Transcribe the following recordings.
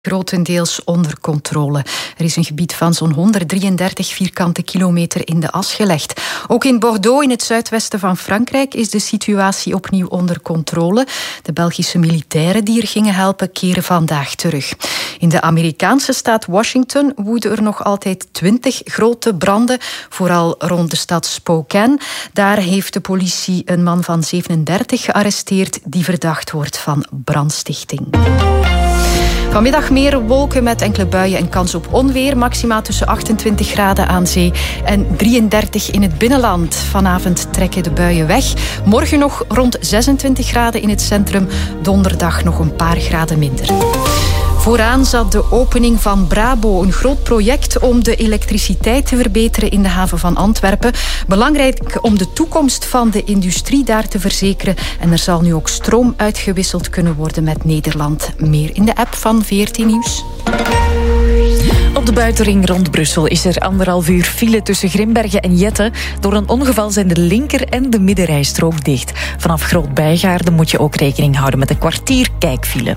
grotendeels onder controle. Er is een gebied van zo'n 133 vierkante kilometer in de as gelegd. Ook in Bordeaux, in het zuidwesten van Frankrijk, is de situatie opnieuw onder controle. De Belgische militairen die er gingen helpen, keren vandaag terug. In de Amerikaanse staat Washington woeden er nog altijd 20 grote branden, vooral rond de stad Spokane. Daar heeft de politie een man van 37 gearresteerd die verdacht wordt van brandstichting. Vanmiddag meer wolken met enkele buien en kans op onweer. Maxima tussen 28 graden aan zee en 33 in het binnenland. Vanavond trekken de buien weg. Morgen nog rond 26 graden in het centrum. Donderdag nog een paar graden minder. Vooraan zat de opening van Brabo, een groot project om de elektriciteit te verbeteren in de haven van Antwerpen. Belangrijk om de toekomst van de industrie daar te verzekeren. En er zal nu ook stroom uitgewisseld kunnen worden met Nederland. Meer in de app van VRT Nieuws. Op de buitenring rond Brussel is er 1,5 uur file tussen Grimbergen en Jette. Door een ongeval zijn de linker- en de middenrijstrook dicht. Vanaf Groot-Bijgaarden moet je ook rekening houden met een kwartier kijkfile.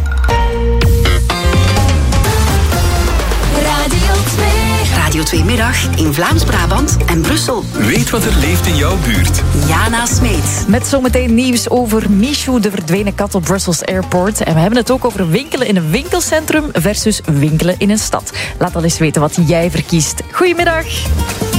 Radio 2 Middag in Vlaams-Brabant en Brussel. Weet wat er leeft in jouw buurt. Jana Smeets. Met zometeen nieuws over Michou, de verdwenen kat op Brussels Airport. En we hebben het ook over winkelen in een winkelcentrum versus winkelen in een stad. Laat al eens weten wat jij verkiest. Goedemiddag.